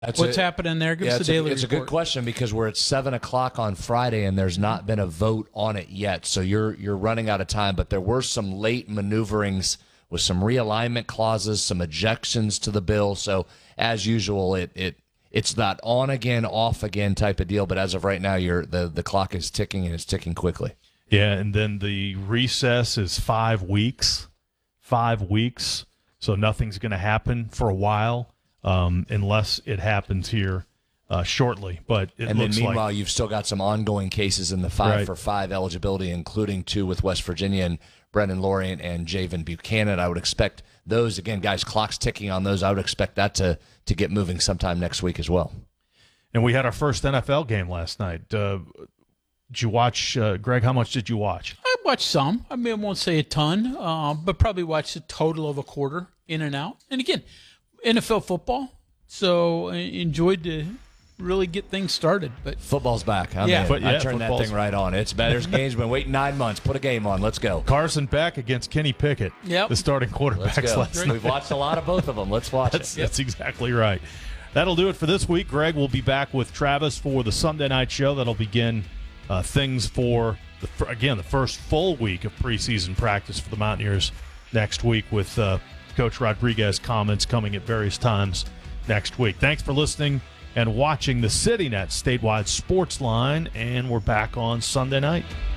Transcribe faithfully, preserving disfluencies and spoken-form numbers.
That's What's a, happening there? Give yeah, us the it's daily a, It's report. a good question because we're at seven o'clock on Friday and there's not been a vote on it yet. So you're you're running out of time. But there were some late maneuverings with some realignment clauses, some ejections to the bill. So as usual, it it it's that on again, off again type of deal. But as of right now, you're the the clock is ticking and it's ticking quickly. Yeah, and then the recess is five weeks. Five weeks. So nothing's going to happen for a while. Um, unless it happens here uh, shortly. But it and then looks meanwhile, like, you've still got some ongoing cases in the five Right. for five eligibility, including two with West Virginia and Brendan Lorient and Javen Buchanan. I would expect those, again, guys, clock's ticking on those. I would expect that to, to get moving sometime next week as well. and we had our first N F L game last night. Uh, did you watch, uh, Greg, how much did you watch? I watched some. I mean, I won't say a ton, uh, but probably watched a total of a quarter in and out. And again, N F L football, so I enjoyed to really get things started. But Football's back. I'm Yeah. in. But I yeah, turned that football's- thing right on. It's better. Game's been waiting nine months. Put a game on. Let's go. Carson Beck against Kenny Pickett, Yep. the starting Let's quarterbacks go. last night. We've watched a lot of both of them. Let's watch That's, it. that's exactly right. That'll do it for this week. Greg will be back with Travis for the Sunday night show. That'll begin uh, things for, the, for, again, the first full week of preseason practice for the Mountaineers next week with uh, Coach Rodriguez comments coming at various times next week. Thanks for listening and watching the CityNet Statewide Sports Line, and we're back on Sunday night.